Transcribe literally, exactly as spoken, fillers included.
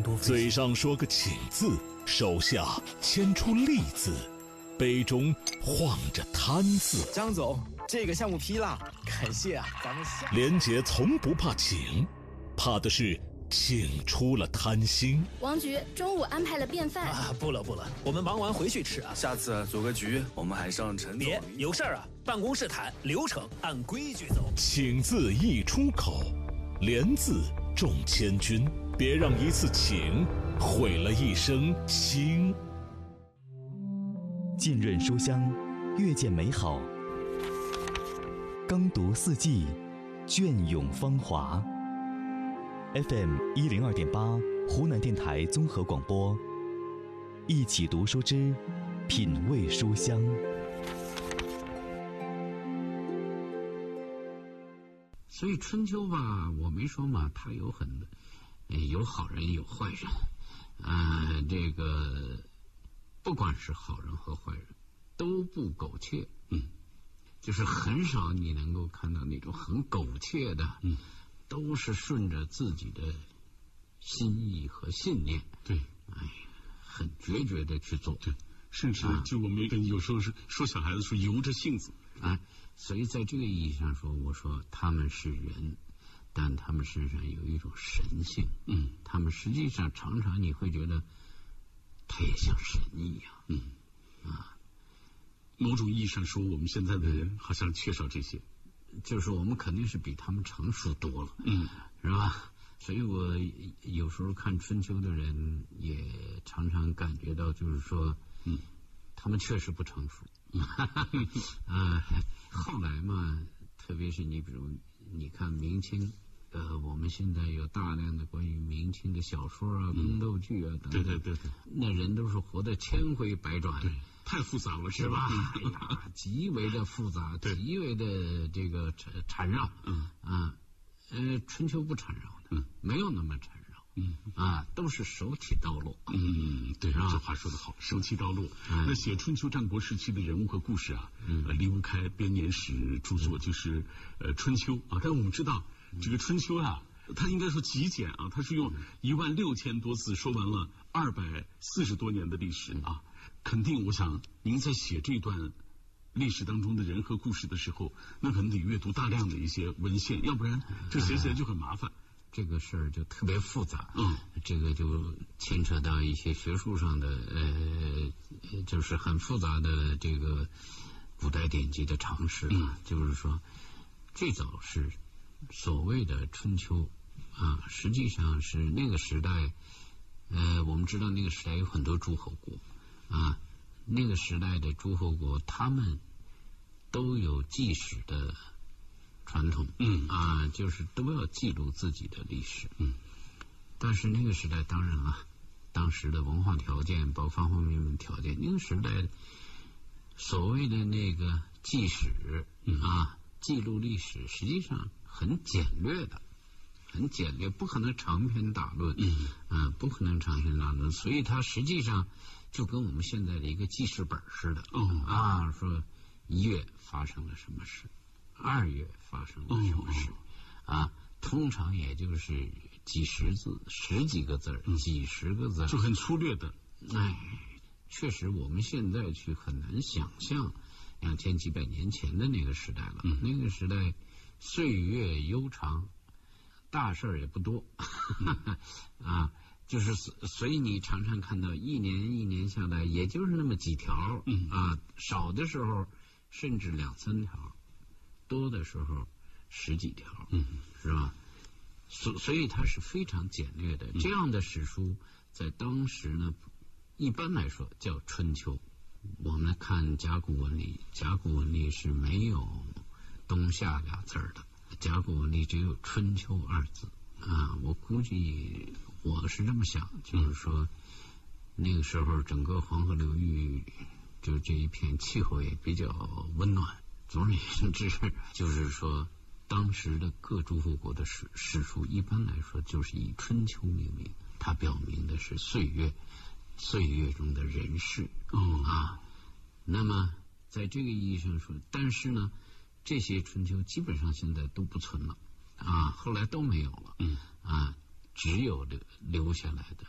嘴上说个请字，手下牵出利字，杯中晃着贪字。 张总，这个项目批了，感谢啊，咱们下。 连杰从不怕请，怕的是请出了贪心。 王局中午安排了便饭啊，不了不了，我们忙完回去吃啊。 下次组个局，我们还上陈总。 别有事儿啊，办公室谈，流程按规矩走。 请字一出口，连字中千军，别让一次请毁了一生心。 浸润书香，阅见美好。耕读四季，隽永芳华。F M 一零二点八，湖南电台综合广播。一起读书之品味书香。 所以春秋吧，我没说嘛，它有很有好人有坏人，呃，这个不管是好人和坏人，都不苟且，嗯，就是很少你能够看到那种很苟且的，嗯，都是顺着自己的心意和信念， 对， 哎呀，很决绝的去做， 对，甚至就我们有时候是说小孩子说由着性子啊，所以在这个意义上说，我说他们是人，但他们身上有一种神性，嗯，他们实际上常常你会觉得他也像神一样，嗯啊， 某种意义上说，我们现在的人好像缺少这些， 就是我们肯定是比他们成熟多了，嗯，是吧？所以我有时候看春秋的人，也常常感觉到，就是说，嗯，他们确实不成熟。啊，后来嘛，特别是你比如你看明清，呃，我们现在有大量的关于明清的小说啊、宫斗剧啊等等， 对对对对， 那人都是活得千回百转， 对，太复杂了， 是吧？哎呀，极为的复杂，极为的这个缠缠绕，嗯啊。呃，春秋不缠绕的，嗯，没有那么缠绕，嗯啊，都是手起刀落， 嗯，对，这话说得好，手起刀落。嗯、那写春秋战国时期的人物和故事啊，嗯，呃、离不开编年史著作，就是呃春秋啊。但我们知道，这个春秋啊，它应该说极简啊，它是用一万六千多字说完了二百四十多年的历史啊。肯定，我想您在写这段历史当中的人和故事的时候，那可能得阅读大量的一些文献，要不然这写起来就很麻烦。 这个事儿就特别复杂，嗯，这个就牵扯到一些学术上的，呃，就是很复杂的这个古代典籍的常识，嗯，就是说，最早是所谓的春秋啊，实际上是那个时代，呃，我们知道那个时代有很多诸侯国啊。那个时代的诸侯国，他们都有记史的传统，嗯啊，就是都要记录自己的历史，嗯。但是那个时代，当然了，当时的文化条件，包括方方面面条件，那个时代所谓的那个记史，嗯啊，记录历史，实际上很简略的，很简略，不可能长篇大论，嗯啊，不可能长篇大论，所以它实际上就跟我们现在的一个记事本似的，哦啊，说一月发生了什么事，二月发生了什么事，哦、啊，通常也就是几十字、十几个字、嗯、几十个字， 就很粗略的。 哎，确实我们现在去很难想象两千几百年前的那个时代了。嗯、那个时代岁月悠长，大事儿也不多，嗯、啊。就是所以你常常看到一年一年下来也就是那么几条，嗯啊，少的时候甚至两三条，多的时候十几条，嗯，是吧？所所以它是非常简略的。这样的史书在当时呢，一般来说叫春秋。我们看甲骨文里，甲骨文里是没有冬夏俩字的，甲骨文里只有春秋二字。啊，我估计我是这么想，就是说，那个时候整个黄河流域就这一片气候也比较温暖。总而言之，就是说，当时的各诸侯国的史史书，一般来说就是以春秋命名，它表明的是岁月，岁月中的人事。嗯啊，那么在这个意义上说，但是呢，这些春秋基本上现在都不存了。啊，后来都没有了，嗯啊，只有留留下来的